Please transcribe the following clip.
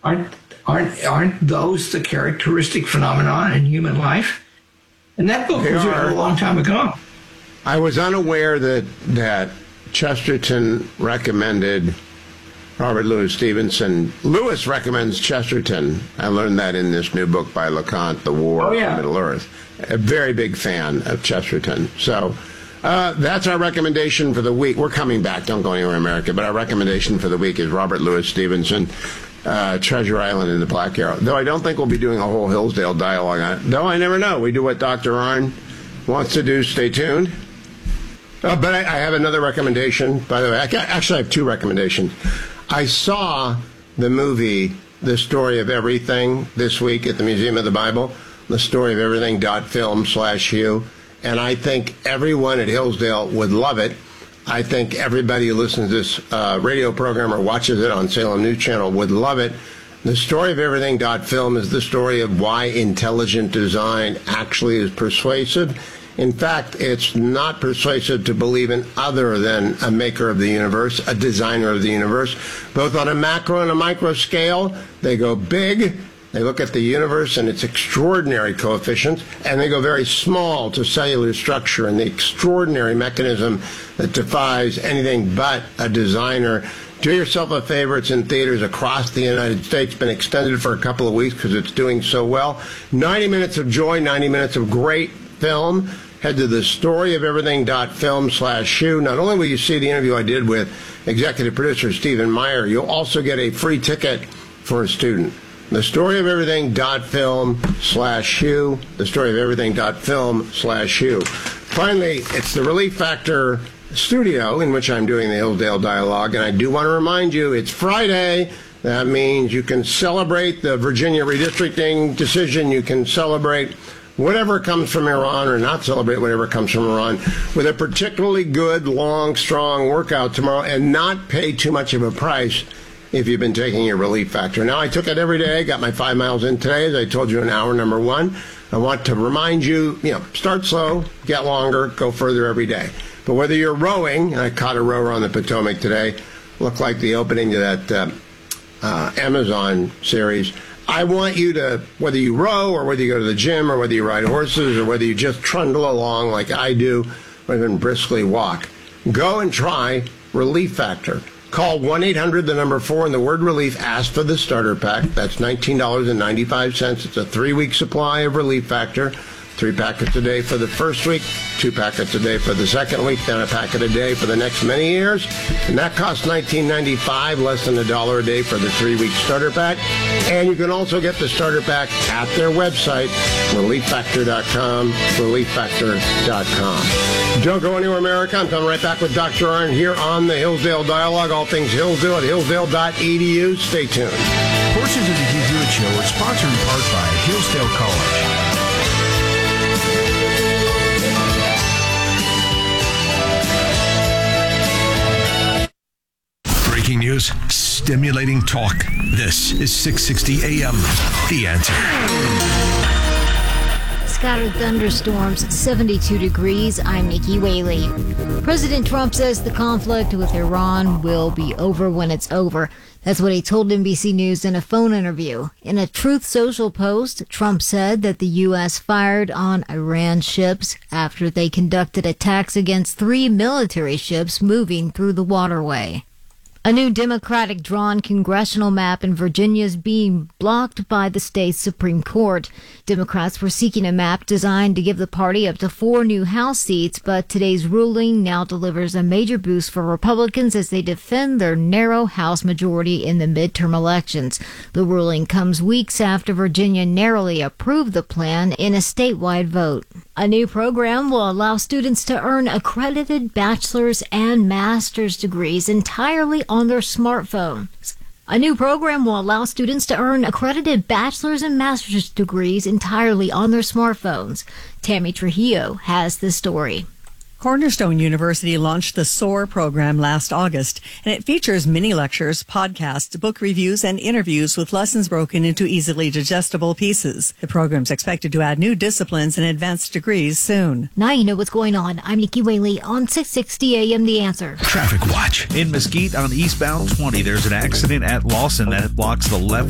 Aren't those the characteristic phenomenon in human life? And that book was written a long time ago. I was unaware that Chesterton recommended Robert Louis Stevenson. Lewis recommends Chesterton. I learned that in this new book by LeConte, The War of Middle Earth. A very big fan of Chesterton. So that's our recommendation for the week. We're coming back. Don't go anywhere, America. But our recommendation for the week is Robert Louis Stevenson, Treasure Island and the Black Arrow. Though I don't think we'll be doing a whole Hillsdale dialogue on it. Though I never know. We do what Dr. Arnn wants to do. Stay tuned. But I have another recommendation, by the way. Actually, I have two recommendations. I saw the movie, The Story of Everything, this week at the Museum of the Bible, The Story of Everything.film/Hugh, and I think everyone at Hillsdale would love it. I think everybody who listens to this radio program or watches it on Salem News Channel would love it. The Story of Everything.film is the story of why intelligent design actually is persuasive. In fact, it's not persuasive to believe in other than a maker of the universe, a designer of the universe. Both on a macro and a micro scale, they go big. They look at the universe and its extraordinary coefficients, and they go very small to cellular structure and the extraordinary mechanism that defies anything but a designer. Do yourself a favor. It's in theaters across the United States. Been extended for a couple of weeks because it's doing so well. 90 minutes of joy, 90 minutes of great film. Head to the storyofelything.film/Hugh. Not only will you see the interview I did with executive producer Stephen Meyer, you'll also get a free ticket for a student. The storyofelything.film/Hugh. The storyofelything.film/Hugh. Finally, it's the Relief Factor studio in which I'm doing the Hillsdale Dialogue, and I do want to remind you it's Friday. That means you can celebrate the Virginia redistricting decision. You can celebrate whatever comes from Iran, or not celebrate whatever comes from Iran, with a particularly good, long, strong workout tomorrow, and not pay too much of a price if you've been taking your Relief Factor. Now, I took it every day, got my 5 miles in today, as I told you in hour number 1. I want to remind you, start slow, get longer, go further every day. But whether you're rowing, and I caught a rower on the Potomac today, looked like the opening to that Amazon series. I want you to, whether you row or whether you go to the gym or whether you ride horses or whether you just trundle along like I do or even briskly walk, go and try Relief Factor. Call 1-800-4 and the word relief. Ask for the starter pack. That's $19.95. It's a 3-week supply of Relief Factor. 3 packets a day for the first week, 2 packets a day for the second week, then a packet a day for the next many years. And that costs $19.95, less than $1 a day for the 3-week starter pack. And you can also get the starter pack at their website, relieffactor.com, relieffactor.com. Don't go anywhere, America. I'm coming right back with Dr. Arnn here on the Hillsdale Dialogue. All things Hillsdale at hillsdale.edu. Stay tuned. Portions of the Hugh Hewitt Show are sponsored in part by Hillsdale College. Breaking news, stimulating talk. This is 660 AM. The Answer. Scattered thunderstorms, 72 degrees. I'm Nikki Whaley. President Trump says the conflict with Iran will be over when it's over. That's what he told NBC News in a phone interview. In a Truth Social post, Trump said that the U.S. fired on Iran ships after they conducted attacks against 3 military ships moving through the waterway. A new Democratic-drawn congressional map in Virginia is being blocked by the state's Supreme Court. Democrats were seeking a map designed to give the party up to 4 new House seats, but today's ruling now delivers a major boost for Republicans as they defend their narrow House majority in the midterm elections. The ruling comes weeks after Virginia narrowly approved the plan in a statewide vote. A new program will allow students to earn accredited bachelor's and master's degrees entirely on their smartphones. A new program will allow students to earn accredited bachelor's and master's degrees entirely on their smartphones. Tammy Trujillo has the story. Cornerstone University launched the SOAR program last August, and it features mini lectures, podcasts, book reviews, and interviews with lessons broken into easily digestible pieces. The program's expected to add new disciplines and advanced degrees soon. Now you know what's going on. I'm Nikki Whaley on 660 AM The Answer. Traffic watch. In Mesquite on eastbound 20, there's an accident at Lawson that blocks the left